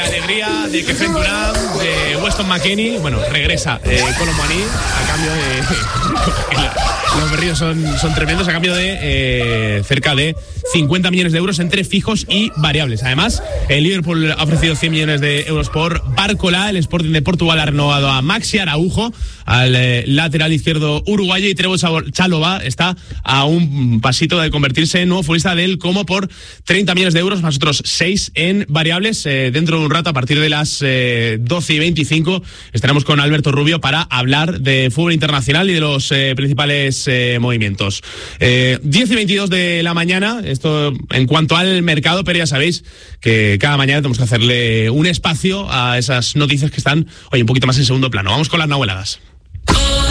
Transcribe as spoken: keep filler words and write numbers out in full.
alegría de Kefren Durant, de Weston McKennie. Bueno, regresa eh, Colomboani a cambio de... Los berríos son, son tremendos, a cambio de eh, cerca de cincuenta millones de euros entre fijos y variables. Además, el Liverpool ha ofrecido cien millones de euros por Barcola. El Sporting de Portugal ha renovado a Maxi Araujo, al eh, lateral izquierdo uruguayo, y Trevoh Chalobah está a un pasito de convertirse en nuevo futbolista del Como por treinta millones de euros, más otros seis en variables. Eh, dentro de un rato, a partir de las eh, doce y veinticinco, estaremos con Alberto Rubio para hablar de fútbol internacional y de los eh, principales eh, movimientos. Eh, diez y veintidós de la mañana, esto en cuanto al mercado, pero ya sabéis que cada mañana tenemos que hacerle un espacio a esas noticias que están hoy un poquito más en segundo plano. Vamos con las nahueladas.